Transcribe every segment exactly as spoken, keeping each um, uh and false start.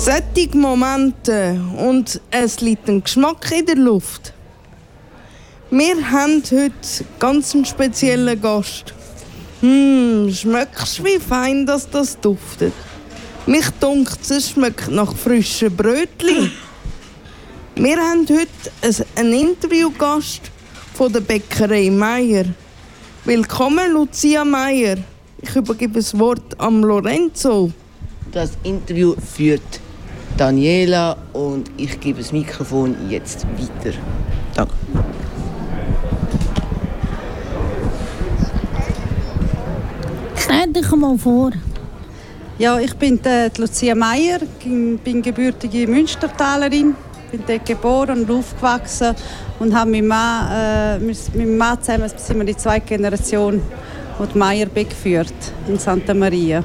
Solche Momente und es liegt ein Geschmack in der Luft. Wir haben heute ganz einen speziellen Gast. Hm, schmeckst wie fein, dass das duftet. Mich dunkt, es schmeckt nach frischen Brötchen. Wir haben heute einen Interviewgast von der Bäckerei Meier. Willkommen, Lucia Meier. Ich übergebe das Wort an Lorenzo. Das Interview führt Daniela und ich gebe das Mikrofon jetzt weiter. Danke. Stell dich mal vor. Ja, ich bin die Lucia Meier, bin gebürtige Münstertalerin, bin dort geboren und aufgewachsen und habe mit Mann, äh, mit meinem Mann zusammen sind wir die zweite Generation, die die Meierbäck führt in Santa Maria.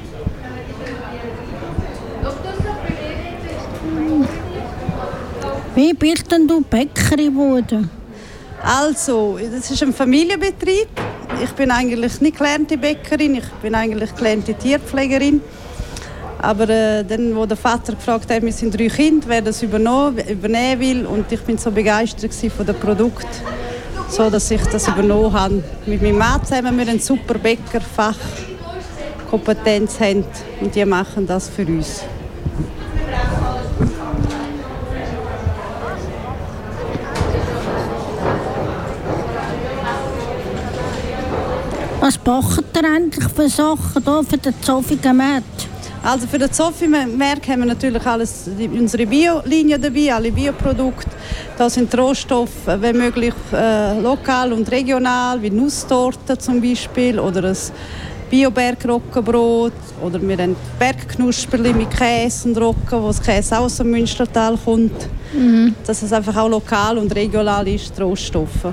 Wie bist denn du Bäckerin geworden? Also, das ist ein Familienbetrieb. Ich bin eigentlich nicht gelernte Bäckerin, ich bin eigentlich gelernte Tierpflegerin. Aber äh, dann, wo der Vater gefragt hat, wir sind drei Kinder, wer das übernehmen will, und ich bin so begeistert von dem Produkt, so dass ich das übernommen habe. Mit meinem Mann zusammen wir einen super Bäcker, Fachkompetenz haben, und die machen das für uns. Was backt ihr eigentlich für Sachen hier für den zoffigen Markt? Also für den Zoffi-Markt haben wir natürlich alles, unsere Bio-Linie dabei, alle Bioprodukte. Da sind Rohstoffe, wenn möglich, äh, lokal und regional, wie Nusstorte zum Beispiel oder ein Bio-Bergrockenbrot. Oder wir haben Bergknusperli mit Käse und Roggen, wo das Käse aus dem Münstertal kommt. Mhm. Dass es einfach auch lokal und regional ist, die Rohstoffe.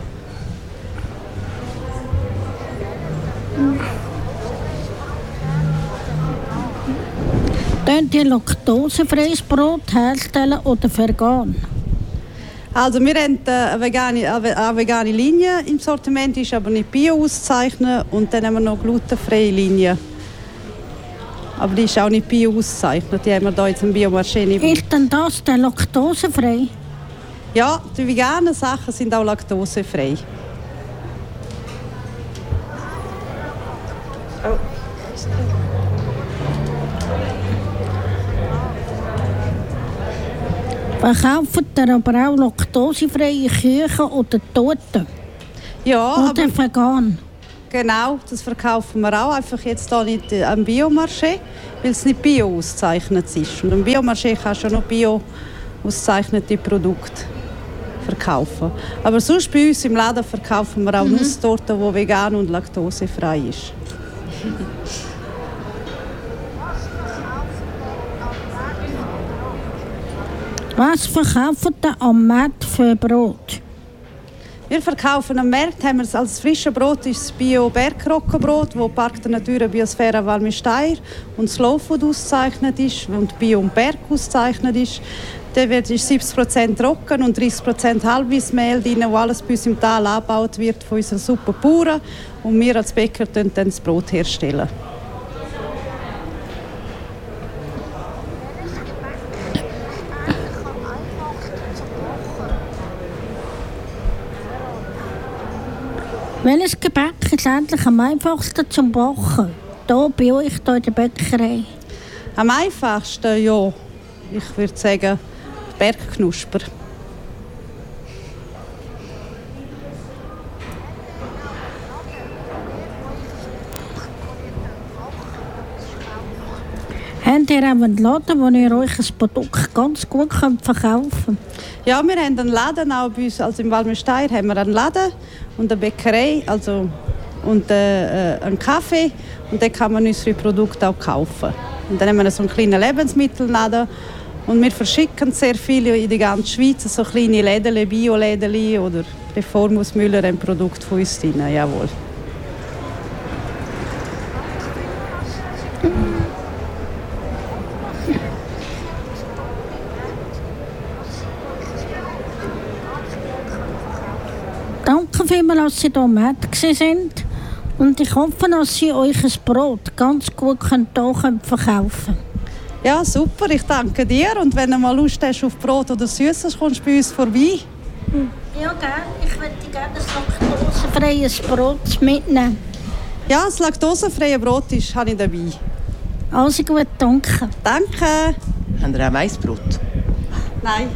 Könnt ihr laktosefreies Brot herstellen oder vegan? Also wir haben eine vegane, eine vegane Linie im Sortiment, ist aber nicht bio auszeichnet. Und dann haben wir noch glutenfreie Linie. Aber die ist auch nicht bio auszeichnet, die haben wir hier jetzt im Biomarché nicht. Ist denn das denn laktosefrei? Ja, die veganen Sachen sind auch laktosefrei. Oh. Verkauft ihr aber auch laktosefreie Küchen oder Torten? Ja, oder aber vegan? Genau, das verkaufen wir auch. Einfach jetzt hier nicht am Biomarché, weil es nicht bio auszeichnet ist. Und am Biomarché kannst du noch bio ausgezeichnete Produkte verkaufen. Aber sonst bei uns im Laden verkaufen wir auch mhm. Nusstorte, die vegan und laktosefrei ist. Was verkauft ihr am Markt für Brot? Wir verkaufen am Markt, haben wir als frisches Brot ist das Bio-Bergrockenbrot, das Park der Natur Biosphäre Valmy-Steyr und Slow Food ausgezeichnet ist und Bio und Berg ausgezeichnet ist. Da wird siebzig Prozent Roggen und dreißig Prozent Halbweissmehl drin, wo alles bei uns im Tal angebaut wird von unseren super Bauern. Und wir als Bäcker dann das Brot herstellen. Welches Gebäck ist eigentlich am einfachsten zum Backen? Hier bei euch hier in der Bäckerei? Am einfachsten, ja, ich würde sagen, Bergknusper. Habt ihr auch einen Laden, wo ihr euch ein Produkt ganz gut verkaufen könnt? Ja, wir haben einen Laden, auch bei uns, also im Valmy-Steyr haben wir einen Laden und eine Bäckerei, also und äh, einen Kaffee, und da kann man unsere Produkte auch kaufen. Und dann haben wir so einen kleinen Lebensmittelladen und wir verschicken sehr viele in die ganze Schweiz, so kleine Läden, Bio-Läden oder bei Formus Müller ein Produkt von uns drin, jawohl. Danke vielmals, dass Sie hier am Markt waren. Und ich hoffe, dass Sie euch ein Brot ganz gut hier verkaufen können. Ja, super, ich danke dir. Und wenn du mal Lust hast auf Brot oder Süßes, kommst du bei uns vorbei. Ja, gerne. Ich möchte gerne ein laktosefreies Brot mitnehmen. Ja, das laktosefreie Brot ist, habe ich dabei. Also gut, danke. Danke. Haben ihr auch Weissbrot? Nein.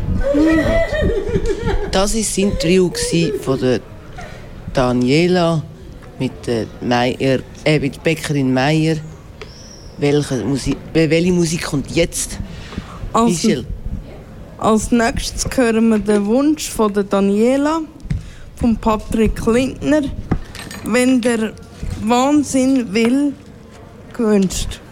Das war das Interview von der Daniela mit der, Meier, äh, mit der Bäckerin Meier. Welche Musik, welche Musik kommt jetzt? Als, Michel? als nächstes hören wir den Wunsch von der Daniela, von Patrick Lindner, wenn der Wahnsinn will, gewünscht.